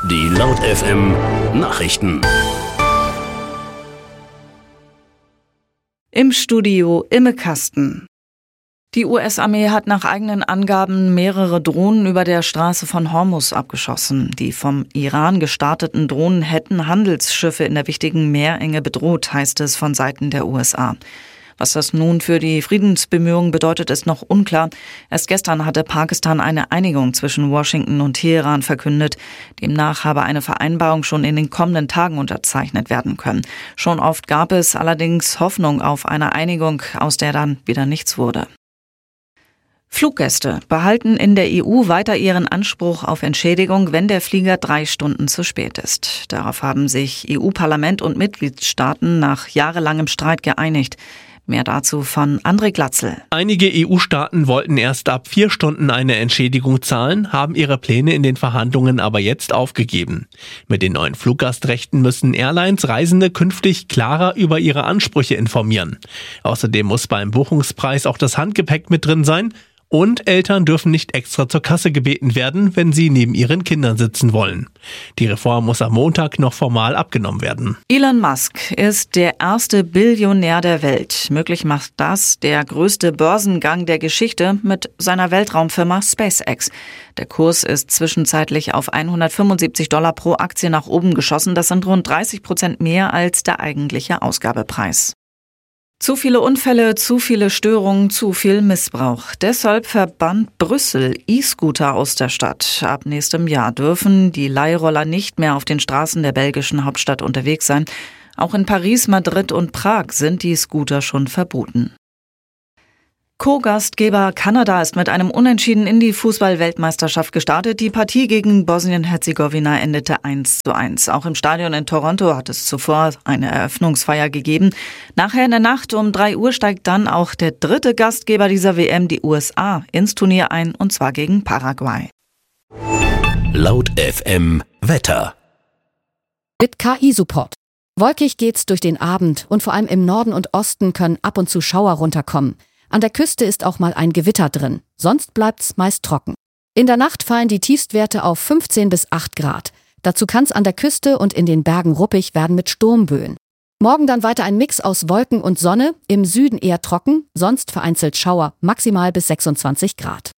Die Laut FM Nachrichten. Im Studio Imme Kasten. Die US-Armee hat nach eigenen Angaben mehrere Drohnen über der Straße von Hormuz abgeschossen. Die vom Iran gestarteten Drohnen hätten Handelsschiffe in der wichtigen Meerenge bedroht, heißt es von Seiten der USA. Was das nun für die Friedensbemühungen bedeutet, ist noch unklar. Erst gestern hatte Pakistan eine Einigung zwischen Washington und Teheran verkündet. Demnach habe eine Vereinbarung schon in den kommenden Tagen unterzeichnet werden können. Schon oft gab es allerdings Hoffnung auf eine Einigung, aus der dann wieder nichts wurde. Fluggäste behalten in der EU weiter ihren Anspruch auf Entschädigung, wenn der Flieger 3 Stunden zu spät ist. Darauf haben sich EU-Parlament und Mitgliedstaaten nach jahrelangem Streit geeinigt. Mehr dazu von André Glatzel. Einige EU-Staaten wollten erst ab 4 Stunden eine Entschädigung zahlen, haben ihre Pläne in den Verhandlungen aber jetzt aufgegeben. Mit den neuen Fluggastrechten müssen Airlines Reisende künftig klarer über ihre Ansprüche informieren. Außerdem muss beim Buchungspreis auch das Handgepäck mit drin sein. Und Eltern dürfen nicht extra zur Kasse gebeten werden, wenn sie neben ihren Kindern sitzen wollen. Die Reform muss am Montag noch formal abgenommen werden. Elon Musk ist der erste Billionär der Welt. Möglich macht das der größte Börsengang der Geschichte mit seiner Weltraumfirma SpaceX. Der Kurs ist zwischenzeitlich auf $175 pro Aktie nach oben geschossen. Das sind rund 30% mehr als der eigentliche Ausgabepreis. Zu viele Unfälle, zu viele Störungen, zu viel Missbrauch. Deshalb verbannt Brüssel E-Scooter aus der Stadt. Ab nächstem Jahr dürfen die Leihroller nicht mehr auf den Straßen der belgischen Hauptstadt unterwegs sein. Auch in Paris, Madrid und Prag sind die Scooter schon verboten. Co-Gastgeber Kanada ist mit einem Unentschieden in die Fußball-Weltmeisterschaft gestartet. Die Partie gegen Bosnien-Herzegowina endete 1:1. Auch im Stadion in Toronto hat es zuvor eine Eröffnungsfeier gegeben. Nachher in der Nacht um 3 Uhr steigt dann auch der dritte Gastgeber dieser WM, die USA, ins Turnier ein, und zwar gegen Paraguay. Laut FM Wetter. Mit KI-Support. Wolkig geht's durch den Abend und vor allem im Norden und Osten können ab und zu Schauer runterkommen. An der Küste ist auch mal ein Gewitter drin, sonst bleibt's meist trocken. In der Nacht fallen die Tiefstwerte auf 15 bis 8 Grad. Dazu kann's an der Küste und in den Bergen ruppig werden mit Sturmböen. Morgen dann weiter ein Mix aus Wolken und Sonne, im Süden eher trocken, sonst vereinzelt Schauer, maximal bis 26 Grad.